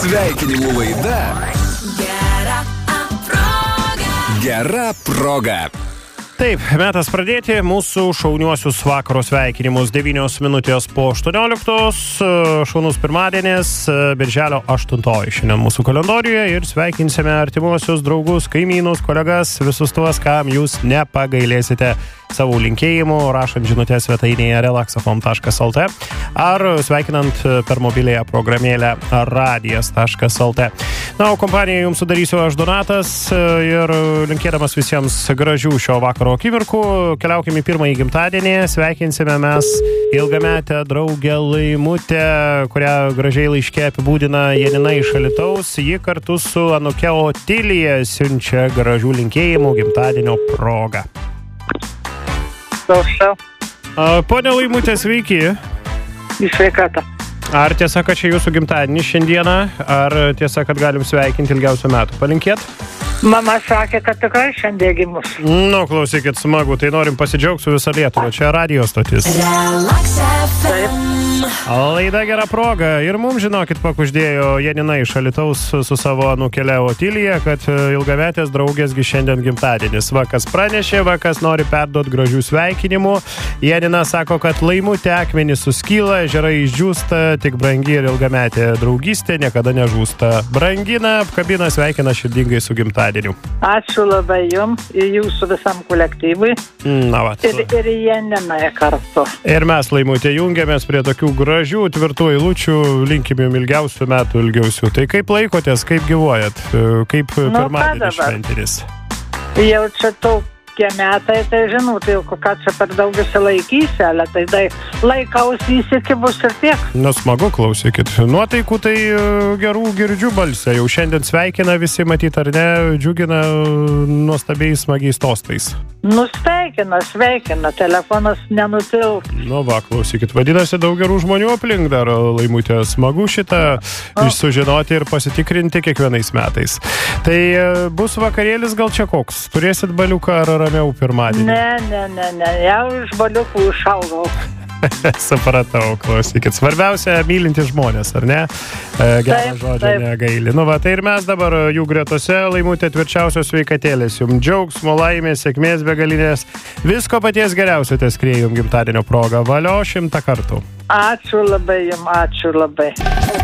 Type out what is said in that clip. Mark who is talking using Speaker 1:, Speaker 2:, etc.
Speaker 1: Sveikinimų laida Gera proga.
Speaker 2: Taip, metas pradėti mūsų šauniuosius vakaro sveikinimus. 9 minutės po 18, šaunus pirmadienis, birželio 8 šiandien mūsų kalendoriuje ir sveikinsime artimuosius draugus, kaimynus, kolegas, visus tuos, kam jūs nepagailėsite savo linkėjimų, rašant žinutės svetainėje relaxafm.lt ar sveikinant per mobilėje programėlę radijas.lt. Na, o kompaniją jums sudarysiu aš, Donatas, ir linkėdamas visiems gražių šio vakaro akimirkų, keliaukime į pirmąjį gimtadienį, sveikinsime mes ilgametę draugę Laimutę, kurią gražiai laiške apibūdina Janina iš Alytaus. Ji kartu su anuke Otilija siunčia gražių linkėjimų gimtadienio proga.
Speaker 3: Klausau.
Speaker 2: Pone Laimutė, sveiki.
Speaker 3: Į sveikatą.
Speaker 2: Ar tiesa, kad čia jūsų gimtadienis šiandieną, ar tiesa, kad galim sveikinti ilgiausių metų? Palinkėt?
Speaker 3: Mama sakė, kad tikrai šiandien gimus.
Speaker 2: Nu, klausykit, smagu, tai norim pasidžiaugti su visą Lietuvą. Čia radio stotis.
Speaker 3: Taip.
Speaker 2: Laida Gera proga. Ir mums, žinokit, pakuždėjo Janina iš Alytaus su savo anūkele Otilija, kad ilgametės draugėsgi šiandien gimtadienis. Vakas pranešė, vakas nori perduoti gražių sveikinimų. Janina sako, kad Laimutė akmenys suskyla, ežerai išdžiūsta, tik brangi ir ilgametė draugystė niekada nežūsta. Brangina, apkabina, sveikina širdingai su gimtadieniu.
Speaker 3: Ačiū labai jums ir jūsų visam kolektyvui.
Speaker 2: Na, va.
Speaker 3: Ir Janinai kartu.
Speaker 2: Ir mes, Laimutė, jungiamės prie tokių gražių, tvirtų eilučių, linkime ilgiausių metų ilgiausių. Tai kaip laikotės, kaip gyvuojat, kaip pirmadienis šventinis?
Speaker 3: Jau čia tokie metai, tai žinau, tai jau ką čia per daug įsilaikyselė, tai laikausi įsikibus ir tiek.
Speaker 2: Na, smagu, klausykit. Nuotaikų tai gerų girdžiu balsę. Jau šiandien sveikina visi, matyt, ar ne, džiugina nuostabiais smagiais tostais. Sveikina, telefonas nenutilp. Nu va, klausykit, vadinasi, daug gerų žmonių aplink dar, Laimutė, smagu šitą sužinoti ir pasitikrinti kiekvienais metais. Tai bus vakarėlis gal čia koks? Turėsit baliuką ar ramiau pirmadienį?
Speaker 3: Ne, jau iš baliukų išaugau.
Speaker 2: Supratau, klausykit. Svarbiausia, mylinti žmonės, ar ne? Gerą žodžio negaili. Nu va, tai ir mes dabar jų gretose, Laimutė, tvirčiausios sveikatėlės. Jums džiaugsmo, laimės, sėkmės begalinės. Visko paties geriausio te skriejum gimtadienio proga. Valio 100 kartų.
Speaker 3: Ačiū labai jums, ačiū labai.